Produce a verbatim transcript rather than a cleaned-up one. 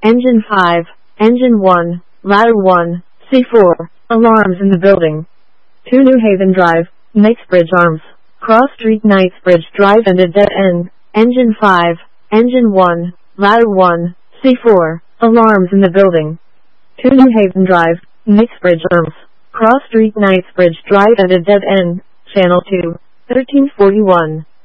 Engine five, Engine one, Ladder one, C four, alarms in the building. two New Haven Drive, Knightsbridge Arms, Cross Street Knightsbridge Drive and a dead end. Engine five, Engine one, Ladder one, C four, alarms in the building. two New Haven Drive, Knightsbridge Arms, Cross Street Knightsbridge Drive and a dead end. Channel two, thirteen forty-one.